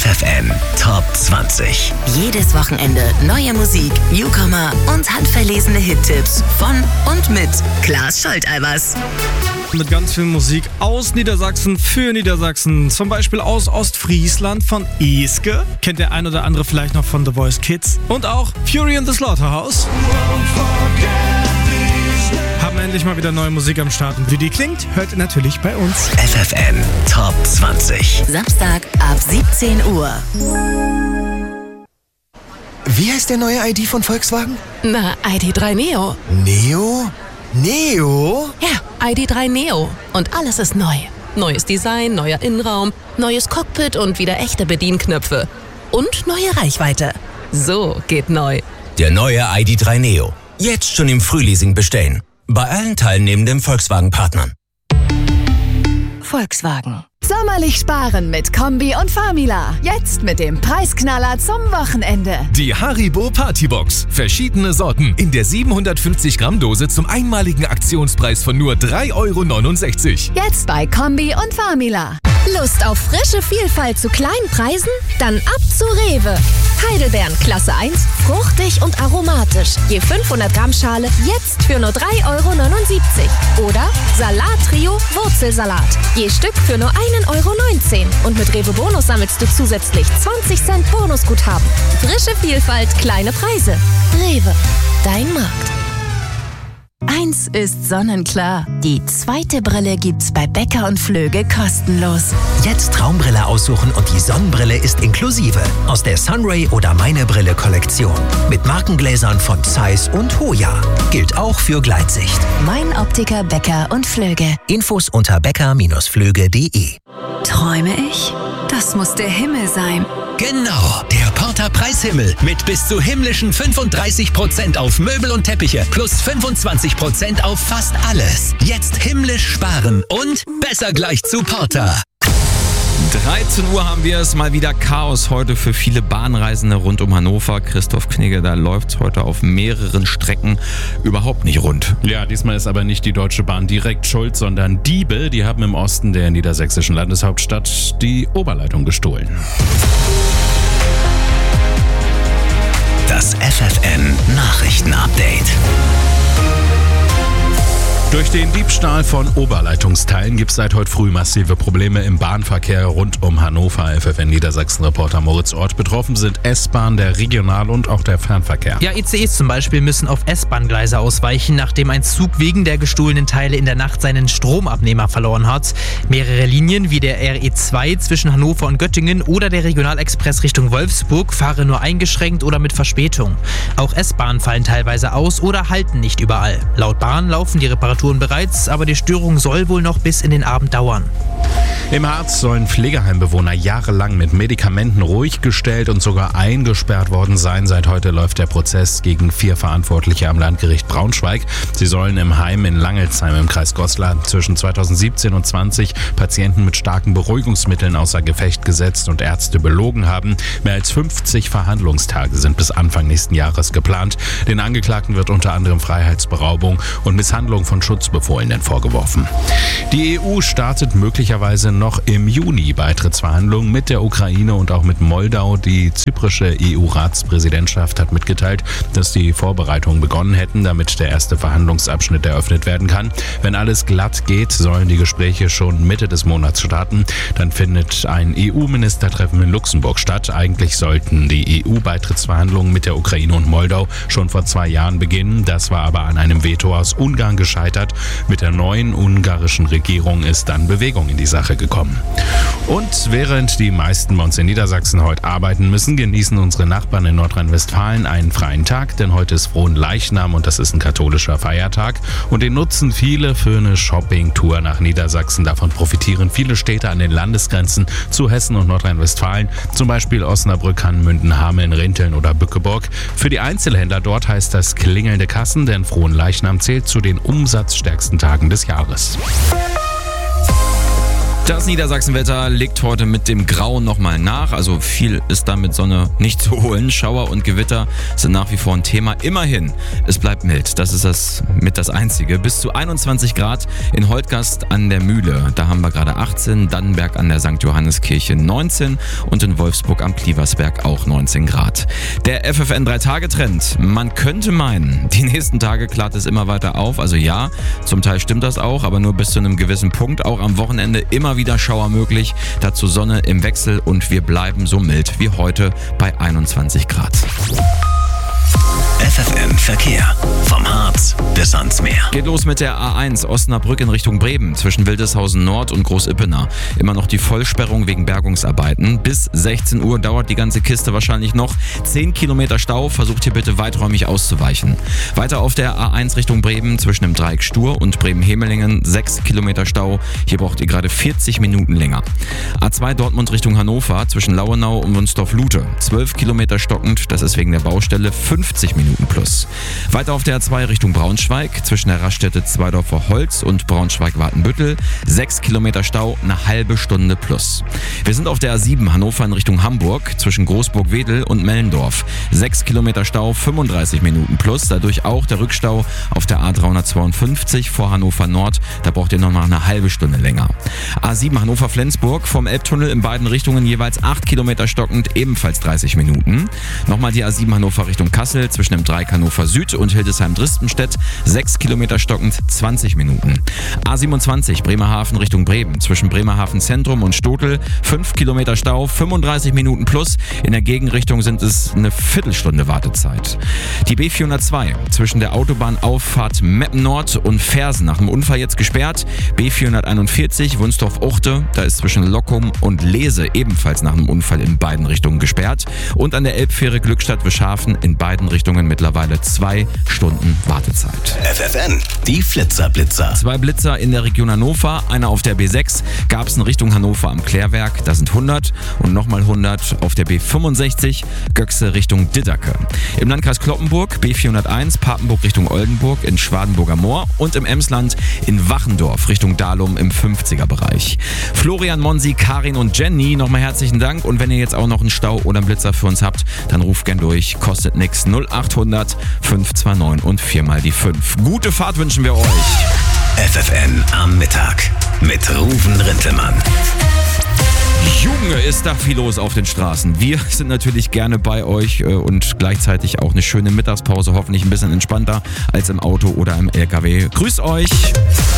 FFN Top 20. Jedes Wochenende neue Musik, Newcomer und handverlesene Hittipps von und mit Klaas Scholteibers. Mit ganz viel Musik aus Niedersachsen für Niedersachsen. Zum Beispiel aus Ostfriesland von Eske. Kennt der ein oder andere vielleicht noch von The Voice Kids. Und auch Fury in the Slaughterhouse. Haben endlich mal wieder neue Musik am Start. Und wie die klingt, hört ihr natürlich bei uns. FFN Top 20. Samstag ab 17 Uhr. Wie heißt der neue ID von Volkswagen? Na, ID.3 Neo. Neo? Neo? Ja, ID.3 Neo. Und alles ist neu. Neues Design, neuer Innenraum, neues Cockpit und wieder echte Bedienknöpfe. Und neue Reichweite. So geht neu. Der neue ID.3 Neo. Jetzt schon im Frühleasing bestellen. Bei allen teilnehmenden Volkswagen-Partnern. Volkswagen. Sommerlich sparen mit Kombi und Famila. Jetzt mit dem Preisknaller zum Wochenende. Die Haribo Partybox. Verschiedene Sorten in der 750 Gramm Dose zum einmaligen Aktionspreis von nur 3,69 €. Jetzt bei Kombi und Famila. Lust auf frische Vielfalt zu kleinen Preisen? Dann ab zu Rewe. Heidelbeeren Klasse 1, fruchtig und aromatisch. Je 500 Gramm Schale jetzt für nur 3,79 €. Oder Salat-Trio Wurzelsalat. Je Stück für nur 1,19 €. Und mit Rewe Bonus sammelst du zusätzlich 20 Cent Bonusguthaben. Frische Vielfalt, kleine Preise. Rewe, dein Markt. Eins ist sonnenklar. Die zweite Brille gibt's bei Becker und Flöge kostenlos. Jetzt Traumbrille aussuchen und die Sonnenbrille ist inklusive. Aus der Sunray oder Meine Brille Kollektion. Mit Markengläsern von Zeiss und Hoya. Gilt auch für Gleitsicht. Mein Optiker Becker und Flöge. Infos unter becker-flöge.de. Träume ich? Das muss der Himmel sein. Genau, der Porter Preishimmel mit bis zu himmlischen 35% auf Möbel und Teppiche plus 25% auf fast alles. Jetzt himmlisch sparen und besser gleich zu Porter. 13 Uhr haben wir es, mal wieder Chaos heute für viele Bahnreisende rund um Hannover. Christoph Knigge, da läuft es heute auf mehreren Strecken überhaupt nicht rund. Ja, diesmal ist aber nicht die Deutsche Bahn direkt schuld, sondern Diebe. Die haben im Osten der niedersächsischen Landeshauptstadt die Oberleitung gestohlen. Das FFN Nachrichten-Update. Durch den Diebstahl von Oberleitungsteilen gibt es seit heute früh massive Probleme im Bahnverkehr rund um Hannover. FFN Niedersachsen-Reporter Moritz Ort. Betroffen sind S-Bahn, der Regional- und auch der Fernverkehr. Ja, ICEs zum Beispiel müssen auf S-Bahn-Gleise ausweichen, nachdem ein Zug wegen der gestohlenen Teile in der Nacht seinen Stromabnehmer verloren hat. Mehrere Linien wie der RE2 zwischen Hannover und Göttingen oder der Regionalexpress Richtung Wolfsburg fahren nur eingeschränkt oder mit Verspätung. Auch S-Bahnen fallen teilweise aus oder halten nicht überall. Laut Bahn laufen die Reparaturen bereits, aber die Störung soll wohl noch bis in den Abend dauern. Im Harz sollen Pflegeheimbewohner jahrelang mit Medikamenten ruhig gestellt und sogar eingesperrt worden sein. Seit heute läuft der Prozess gegen 4 Verantwortliche am Landgericht Braunschweig. Sie sollen im Heim in Langelsheim im Kreis Goslar zwischen 2017 und 20 Patienten mit starken Beruhigungsmitteln außer Gefecht gesetzt und Ärzte belogen haben. Mehr als 50 Verhandlungstage sind bis Anfang nächsten Jahres geplant. Den Angeklagten wird unter anderem Freiheitsberaubung und Misshandlung von Schutzbefohlenen vorgeworfen. Die EU startet möglicherweise noch im Juni Beitrittsverhandlungen mit der Ukraine und auch mit Moldau. Die zyprische EU-Ratspräsidentschaft hat mitgeteilt, dass die Vorbereitungen begonnen hätten, damit der erste Verhandlungsabschnitt eröffnet werden kann. Wenn alles glatt geht, sollen die Gespräche schon Mitte des Monats starten. Dann findet ein EU-Ministertreffen in Luxemburg statt. Eigentlich sollten die EU-Beitrittsverhandlungen mit der Ukraine und Moldau schon vor 2 Jahren beginnen. Das war aber an einem Veto aus Ungarn gescheitert. Mit der neuen ungarischen Regierung ist dann Bewegung in die Sache gekommen. Und während die meisten bei uns in Niedersachsen heute arbeiten müssen, genießen unsere Nachbarn in Nordrhein-Westfalen einen freien Tag, denn heute ist Fronleichnam und das ist ein katholischer Feiertag. Und den nutzen viele für eine Shopping-Tour nach Niedersachsen. Davon profitieren viele Städte an den Landesgrenzen zu Hessen und Nordrhein-Westfalen, zum Beispiel Osnabrück, Hamm-Münden, Hameln, Rinteln oder Bückeburg. Für die Einzelhändler dort heißt das klingelnde Kassen, denn Fronleichnam zählt zu den umsatzstärksten Tagen des Jahres. Das Niedersachsenwetter legt heute mit dem Grauen nochmal nach. Also viel ist da mit Sonne nicht zu holen. Schauer und Gewitter sind nach wie vor ein Thema. Immerhin, es bleibt mild. Das ist das Einzige. Bis zu 21 Grad in Holtgast an der Mühle. Da haben wir gerade 18. Dannenberg an der St. Johanneskirche 19. Und in Wolfsburg am Klieversberg auch 19 Grad. Der FFN 3-Tage-Trend. Man könnte meinen, die nächsten Tage klart es immer weiter auf. Also ja, zum Teil stimmt das auch, aber nur bis zu einem gewissen Punkt. Auch am Wochenende immer wieder Schauer möglich, dazu Sonne im Wechsel und wir bleiben so mild wie heute bei 21 Grad. FFN Verkehr. Vom Harz bis ans Meer. Geht los mit der A1 Osnabrück in Richtung Bremen zwischen Wildeshausen Nord und Groß-Ippener. Immer noch die Vollsperrung wegen Bergungsarbeiten. Bis 16 Uhr dauert die ganze Kiste wahrscheinlich noch. 10 Kilometer Stau, versucht hier bitte weiträumig auszuweichen. Weiter auf der A1 Richtung Bremen zwischen dem Dreieck Stur und Bremen-Hemelingen 6 Kilometer Stau. Hier braucht ihr gerade 40 Minuten länger. A2 Dortmund Richtung Hannover zwischen Lauenau und Wunstorf-Lute. 12 Kilometer stockend, das ist wegen der Baustelle 50 Minuten plus. Weiter auf der A2 Richtung Braunschweig zwischen der Raststätte Zweidorfer Holz und Braunschweig-Wartenbüttel 6 Kilometer Stau, eine halbe Stunde plus. Wir sind auf der A7 Hannover in Richtung Hamburg zwischen Großburg-Wedel und Mellendorf 6 Kilometer Stau, 35 Minuten plus. Dadurch auch der Rückstau auf der A352 vor Hannover Nord, da braucht ihr noch mal eine halbe Stunde länger. A7 Hannover-Flensburg vom Elbtunnel in beiden Richtungen jeweils 8 Kilometer stockend, ebenfalls 30 Minuten. Nochmal die A7 Hannover Richtung Kassel zwischen dem Dreieck Hannover Süd und Hildesheim-Dristenstedt 6 Kilometer stockend, 20 Minuten. A27 Bremerhaven Richtung Bremen zwischen Bremerhaven Zentrum und Stotel 5 Kilometer Stau, 35 Minuten plus. In der Gegenrichtung sind es eine Viertelstunde Wartezeit. Die B402 zwischen der Autobahnauffahrt Meppen Nord und Fersen nach dem Unfall jetzt gesperrt. B441 Wunstorf-Uchte, da ist zwischen Lockum und Lese ebenfalls nach einem Unfall in beiden Richtungen gesperrt. Und an der Elbfähre Glückstadt-Wischhafen in beiden Richtungen mittlerweile 2 Stunden Wartezeit. FFN, die Flitzer-Blitzer. 2 Blitzer in der Region Hannover, einer auf der B6, Garbsen Richtung Hannover am Klärwerk, da sind 100 und nochmal 100 auf der B65, Göxe Richtung Diddacke. Im Landkreis Cloppenburg B401, Papenburg Richtung Oldenburg in Schwadenburger Moor und im Emsland in Wachendorf Richtung Dahlum im 50er-Bereich. Florian, Monsi, Karin und Jenny, nochmal herzlichen Dank und wenn ihr jetzt auch noch einen Stau oder einen Blitzer für uns habt, dann ruft gern durch, kostet nix, 0800 529 und 4 mal die 5. Gute Fahrt wünschen wir euch. FFN am Mittag mit Ruven Rintelmann. Junge, ist da viel los auf den Straßen. Wir sind natürlich gerne bei euch und gleichzeitig auch eine schöne Mittagspause, hoffentlich ein bisschen entspannter als im Auto oder im LKW. Grüßt euch!